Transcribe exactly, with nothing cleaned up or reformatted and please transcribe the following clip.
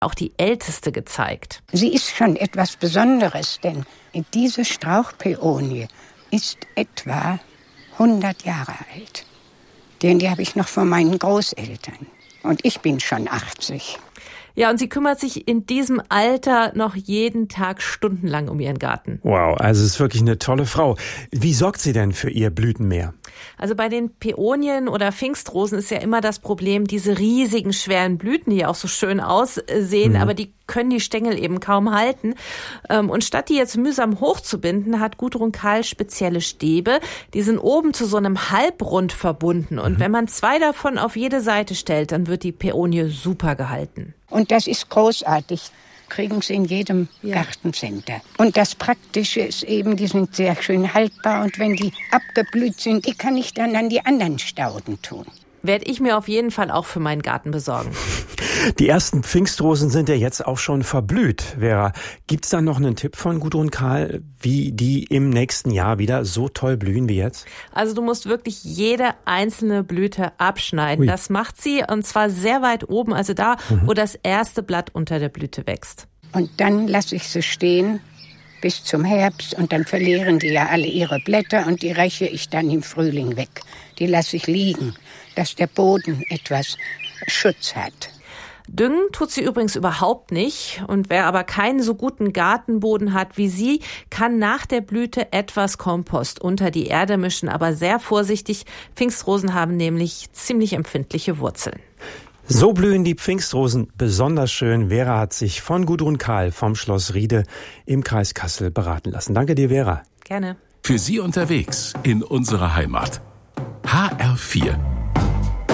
auch die älteste gezeigt. Sie ist schon etwas Besonderes, denn diese Strauchpäonie ist etwa hundert Jahre alt. Denn die habe ich noch von meinen Großeltern. Und ich bin schon achtzig. Ja, und sie kümmert sich in diesem Alter noch jeden Tag stundenlang um ihren Garten. Wow, also es ist wirklich eine tolle Frau. Wie sorgt sie denn für ihr Blütenmeer? Also bei den Päonien oder Pfingstrosen ist ja immer das Problem, diese riesigen, schweren Blüten, die ja auch so schön aussehen, mhm. aber die können die Stängel eben kaum halten. Und statt die jetzt mühsam hochzubinden, hat Gudrun Kahl spezielle Stäbe. Die sind oben zu so einem Halbrund verbunden. Und mhm. wenn man zwei davon auf jede Seite stellt, dann wird die Päonie super gehalten. Und das ist großartig. Kriegen sie in jedem ja. Gartencenter. Und das Praktische ist eben, die sind sehr schön haltbar. Und wenn die abgeblüht sind, die kann ich dann an die anderen Stauden tun. Werde ich mir auf jeden Fall auch für meinen Garten besorgen. Die ersten Pfingstrosen sind ja jetzt auch schon verblüht. Vera, gibt's da noch einen Tipp von Gudrun Kahl, wie die im nächsten Jahr wieder so toll blühen wie jetzt? Also du musst wirklich jede einzelne Blüte abschneiden. Ui. Das macht sie, und zwar sehr weit oben, also da, mhm. wo das erste Blatt unter der Blüte wächst. Und dann lasse ich sie stehen bis zum Herbst, und dann verlieren die ja alle ihre Blätter, und die räche ich dann im Frühling weg. Die lasse ich liegen, dass der Boden etwas Schutz hat. Düngen tut sie übrigens überhaupt nicht. Und wer aber keinen so guten Gartenboden hat wie sie, kann nach der Blüte etwas Kompost unter die Erde mischen, aber sehr vorsichtig. Pfingstrosen haben nämlich ziemlich empfindliche Wurzeln. So blühen die Pfingstrosen besonders schön. Vera hat sich von Gudrun Kahl vom Schloss Riede im Kreis Kassel beraten lassen. Danke dir, Vera. Gerne. Für Sie unterwegs in unserer Heimat. H R vier